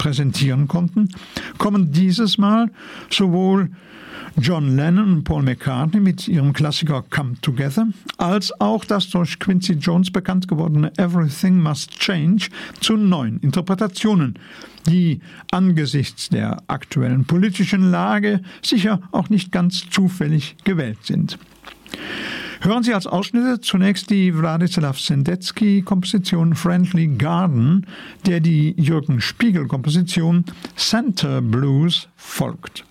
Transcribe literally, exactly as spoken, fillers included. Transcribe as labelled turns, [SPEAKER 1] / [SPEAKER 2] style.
[SPEAKER 1] präsentieren konnten, kommen dieses Mal sowohl John Lennon und Paul McCartney mit ihrem Klassiker Come Together, als auch das durch Quincy Jones bekannt gewordene Everything Must Change zu neuen Interpretationen, die angesichts der aktuellen politischen Lage sicher auch nicht ganz zufällig gewählt sind. Hören Sie als Ausschnitte zunächst die Władysław Sendecki-Komposition Friendly Garden, der die Jürgen Spiegel-Komposition Center Blues folgt.